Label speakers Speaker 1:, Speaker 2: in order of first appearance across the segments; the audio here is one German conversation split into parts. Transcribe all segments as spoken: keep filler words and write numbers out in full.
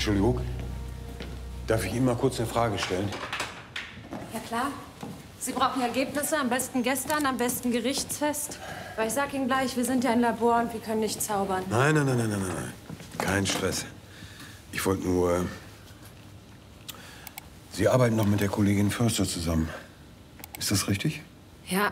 Speaker 1: Entschuldigung. Darf ich Ihnen mal kurz eine Frage stellen?
Speaker 2: Ja, klar. Sie brauchen Ergebnisse, am besten gestern, am besten gerichtsfest. Weil ich sag Ihnen gleich, wir sind ja ein Labor und wir können nicht zaubern.
Speaker 1: Nein, nein, nein, nein, nein, nein. Kein Stress. Ich wollte nur... Sie arbeiten noch mit der Kollegin Förster zusammen. Ist das richtig?
Speaker 2: Ja.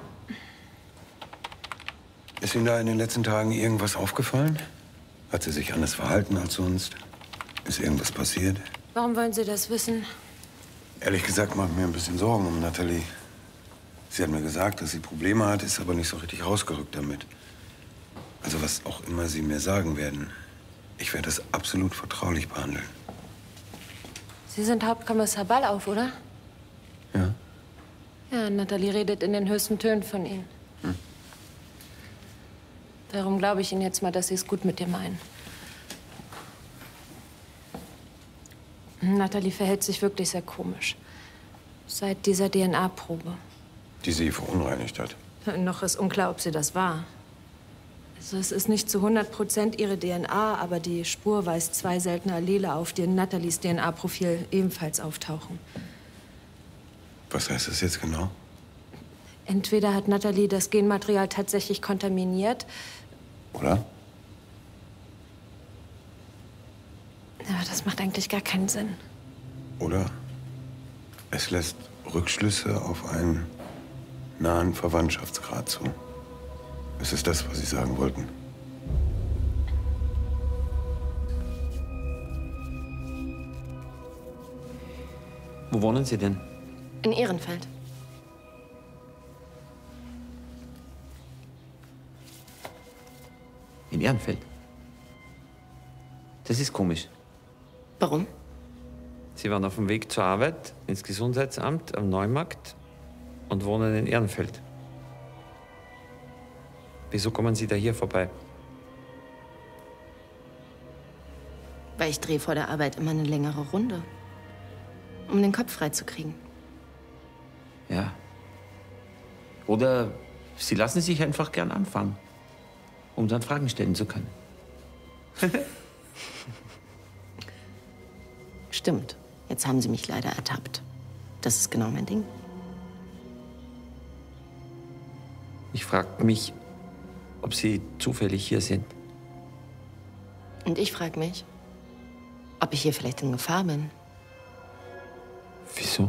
Speaker 1: Ist Ihnen da in den letzten Tagen irgendwas aufgefallen? Hat sie sich anders verhalten als sonst? Ist irgendwas passiert?
Speaker 2: Warum wollen Sie das wissen?
Speaker 1: Ehrlich gesagt mache ich mir ein bisschen Sorgen um Nathalie. Sie hat mir gesagt, dass sie Probleme hat, ist aber nicht so richtig rausgerückt damit. Also was auch immer Sie mir sagen werden, ich werde das absolut vertraulich behandeln.
Speaker 2: Sie sind Hauptkommissar Ballauf, oder?
Speaker 1: Ja.
Speaker 2: Ja, Nathalie redet in den höchsten Tönen von Ihnen.
Speaker 1: Hm.
Speaker 2: Darum glaube ich Ihnen jetzt mal, dass Sie es gut mit dir meinen. Nathalie verhält sich wirklich sehr komisch. Seit dieser D N A-Probe.
Speaker 1: Die sie verunreinigt hat.
Speaker 2: Noch ist unklar, ob sie das war. Also es ist nicht zu hundert Prozent ihre D N A, aber die Spur weist zwei seltene Allele auf, die in Nathalies D N A-Profil ebenfalls auftauchen.
Speaker 1: Was heißt das jetzt genau?
Speaker 2: Entweder hat Nathalie das Genmaterial tatsächlich kontaminiert.
Speaker 1: Oder?
Speaker 2: Aber das macht eigentlich gar keinen Sinn.
Speaker 1: Oder es lässt Rückschlüsse auf einen nahen Verwandtschaftsgrad zu. Ist es das, was Sie sagen wollten?
Speaker 3: Wo wohnen Sie denn?
Speaker 2: In Ehrenfeld.
Speaker 3: In Ehrenfeld? Das ist komisch.
Speaker 2: Warum?
Speaker 3: Sie waren auf dem Weg zur Arbeit ins Gesundheitsamt am Neumarkt und wohnen in Ehrenfeld. Wieso kommen Sie da hier vorbei?
Speaker 2: Weil ich drehe vor der Arbeit immer eine längere Runde. Um den Kopf freizukriegen.
Speaker 3: Ja. Oder Sie lassen sich einfach gern anfangen, um dann Fragen stellen zu können.
Speaker 2: Stimmt. Jetzt haben Sie mich leider ertappt. Das ist genau mein Ding.
Speaker 3: Ich frage mich, ob Sie zufällig hier sind.
Speaker 2: Und ich frage mich, ob ich hier vielleicht in Gefahr bin.
Speaker 3: Wieso?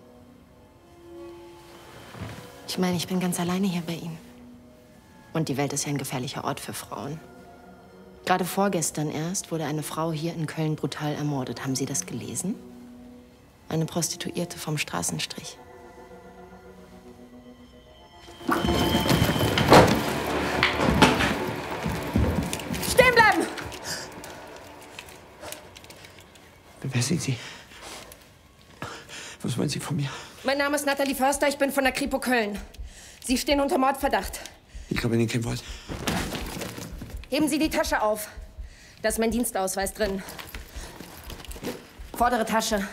Speaker 2: Ich meine, ich bin ganz alleine hier bei Ihnen. Und die Welt ist ja ein gefährlicher Ort für Frauen. Gerade vorgestern erst wurde eine Frau hier in Köln brutal ermordet. Haben Sie das gelesen? Eine Prostituierte vom Straßenstrich. Stehen bleiben!
Speaker 3: Wer sind Sie? Was wollen Sie von mir?
Speaker 2: Mein Name ist Nathalie Förster, ich bin von der Kripo Köln. Sie stehen unter Mordverdacht.
Speaker 3: Ich glaube Ihnen kein Wort.
Speaker 2: Heben Sie die Tasche auf. Da ist mein Dienstausweis drin. Vordere Tasche.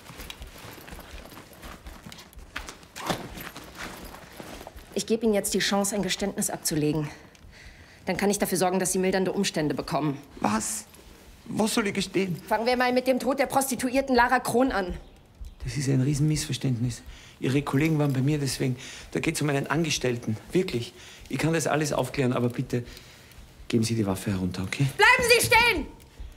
Speaker 2: Ich gebe Ihnen jetzt die Chance, ein Geständnis abzulegen. Dann kann ich dafür sorgen, dass Sie mildernde Umstände bekommen.
Speaker 3: Was? Was soll ich gestehen?
Speaker 2: Fangen wir mal mit dem Tod der Prostituierten Lara Krohn an.
Speaker 3: Das ist ein Riesenmissverständnis. Ihre Kollegen waren bei mir, deswegen. Da geht es um einen Angestellten. Wirklich. Ich kann das alles aufklären, aber bitte geben Sie die Waffe herunter, okay?
Speaker 2: Bleiben Sie stehen!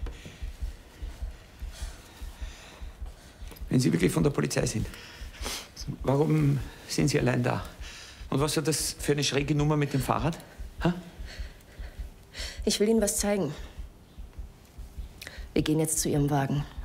Speaker 3: Wenn Sie wirklich von der Polizei sind, warum sind Sie allein da? Und was ist das für eine schräge Nummer mit dem Fahrrad? Ha?
Speaker 2: Ich will Ihnen was zeigen. Wir gehen jetzt zu Ihrem Wagen.